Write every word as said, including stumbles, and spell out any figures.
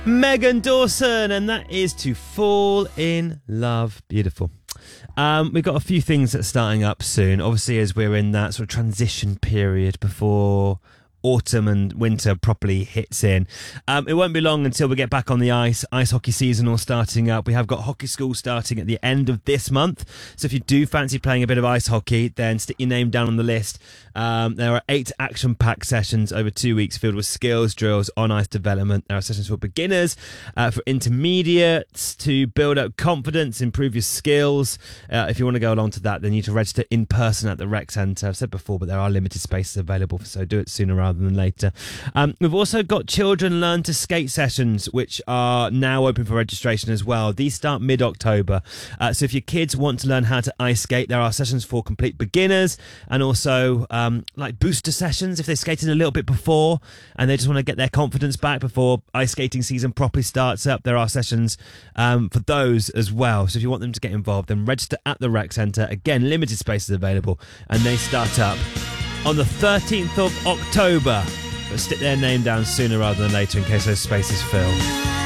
Megan Dawson, and that is To Fall in Love. Beautiful. Um, we've got a few things that are starting up soon. Obviously, as we're in that sort of transition period before autumn and winter properly hits in. Um, it won't be long until we get back on the ice. Ice hockey season all starting up. We have got hockey school starting at the end of this month. So if you do fancy playing a bit of ice hockey, then stick your name down on the list. Um, there are eight action-packed sessions over two weeks filled with skills, drills, on-ice development. There are sessions for beginners, uh, for intermediates, to build up confidence, improve your skills. Uh, if you want to go along to that, then you need to register in person at the rec centre. I've said before, but there are limited spaces available, so do it sooner rather than later. Um, we've also got Children Learn to Skate sessions, which are now open for registration as well. These start mid-October. Uh, so if your kids want to learn how to ice skate, there are sessions for complete beginners and also um, like booster sessions if they skated a little bit before and they just want to get their confidence back before ice skating season properly starts up. There are sessions um, for those as well. So if you want them to get involved, then register at the rec centre. Again, limited spaces available, and they start up on the thirteenth of October, but stick their name down sooner rather than later in case those spaces fill.